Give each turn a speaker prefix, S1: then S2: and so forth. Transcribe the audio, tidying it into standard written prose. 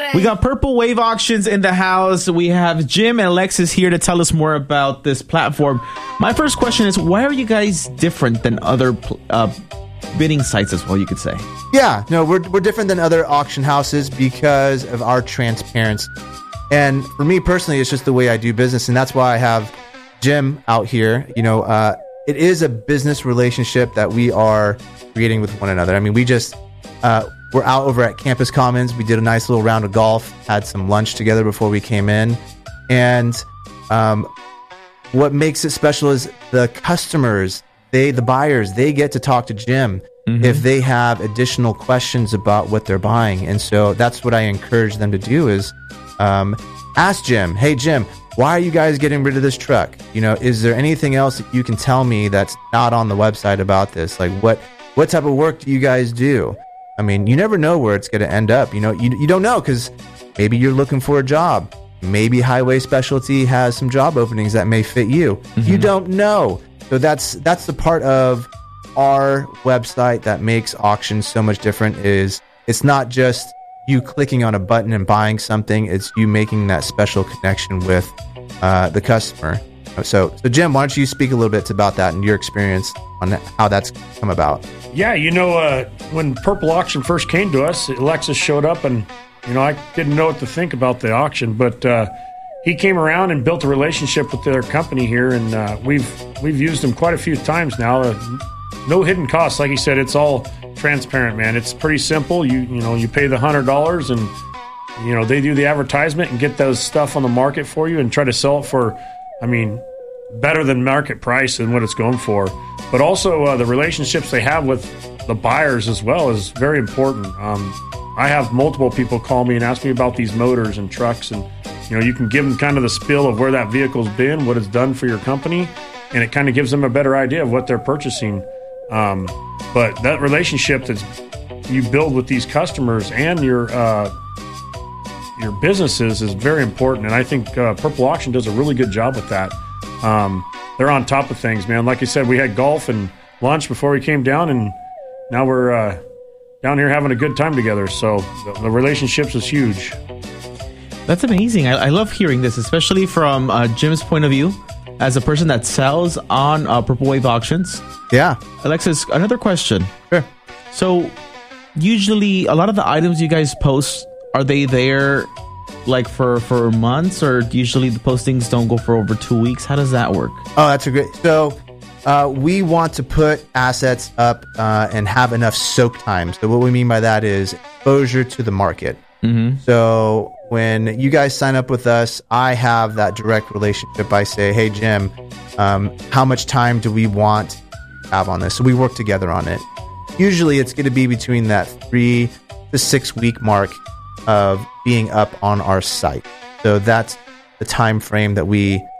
S1: We got Purple Wave Auctions in the house. We have Jim and Alexis here to tell us more about this platform. My first question is, why are you guys different than other bidding sites as well, you could say?
S2: Yeah, no, we're different than other auction houses because of our transparency. And for me personally, it's just the way I do business, and that's why I have Jim out here. It is a business relationship that we are creating with one another. I mean, we're out over at Campus Commons. We did a nice little round of golf, had some lunch together before we came in. And what makes it special is the customers, the buyers, they get to talk to Jim if they have additional questions about what they're buying. And so that's what I encourage them to do is ask Jim, hey, Jim, why are you guys getting rid of this truck? Is there anything else that you can tell me that's not on the website about this? Like what type of work do you guys do? I mean, you never know where it's going to end up. You don't know because maybe you're looking for a job. Maybe Highway Specialty has some job openings that may fit you. You don't know. So that's the part of our website that makes auctions so much different is it's not just you clicking on a button and buying something. It's you making that special connection with the customer. So Jim, why don't you speak a little bit about that and your experience on how that's come about?
S3: Yeah, when Purple Auction first came to us, Alexis showed up and, I didn't know what to think about the auction, but he came around and built a relationship with their company here, and we've used them quite a few times now. No hidden costs. Like he said, it's all transparent, man. It's pretty simple. You pay the $100 and, they do the advertisement and get those stuff on the market for you and try to sell it for, better than market price and what it's going for. But also the relationships they have with the buyers as well is very important. I have multiple people call me and ask me about these motors and trucks, and you can give them kind of the spiel of where that vehicle's been, what it's done for your company, and it kind of gives them a better idea of what they're purchasing. But that relationship that you build with these customers and your businesses is very important, and I think Purple Auction does a really good job with that. They're on top of things, man. Like I said, we had golf and lunch before we came down, and now we're down here having a good time together. So the relationships is huge.
S1: That's amazing. I love hearing this, especially from Jim's point of view as a person that sells on Purple Wave Auctions.
S2: Yeah.
S1: Alexis, another question.
S2: Sure.
S1: So usually a lot of the items you guys post, are they there like for months, or usually the postings don't go for over 2 weeks? How does that work?
S2: Oh, that's a great. So we want to put assets up and have enough soak time. So what we mean by that is exposure to the market. So when you guys sign up with us, I have that direct relationship. I say, hey, Jim, how much time do we want to have on this? So we work together on it. Usually it's going to be between that 3 to 6 week mark of being up on our site. So that's the time frame that we